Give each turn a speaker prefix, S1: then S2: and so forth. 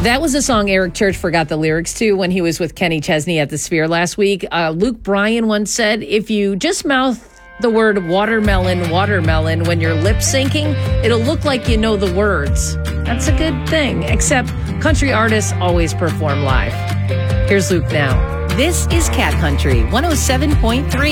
S1: That was a song Eric Church forgot the lyrics to when he was with Kenny Chesney at the Sphere last week. Luke Bryan once said, if you just mouth the word watermelon, watermelon when you're lip syncing, it'll look like you know the words. That's a good thing, except country artists always perform live. Here's Luke now. This is Cat Country 107.3.